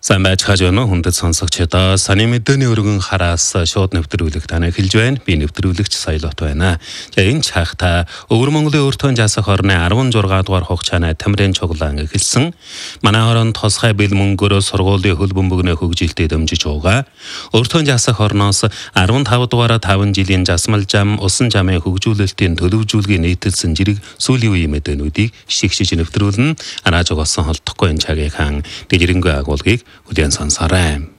Сайн байцгаана уу хүндэт сонсогчдоо саний мэдээний өргөн хараас шууд нэвтрүүлэг танай хэлж байна. Би нэвтрүүлэгч Саялот байна. За энэ чагта Өвөр Монголын өртөө жасах орны 16 дугаар хугацааны тамирын цуглаан эхэлсэн. Манай орон тосгай бэл мөнгөөр сургуулийн хөл бөмбөгнөө хөгжилтэд дэмжиж байгаа. Өртөө жасах орноос 15 дугаар 5 жилийн засмал зам, усан замын хөгжүүлэлтийн төлөвжүүлгийн нийтэлсэн зэрэг сүүлийн үеийн мэдээнүүдийг шигшиж нэвтрүүлнэ. Анааж угаасан холдохгүй энэ цагийн дэжирэнгүй агуулгыг Хүлээн сонсоорой.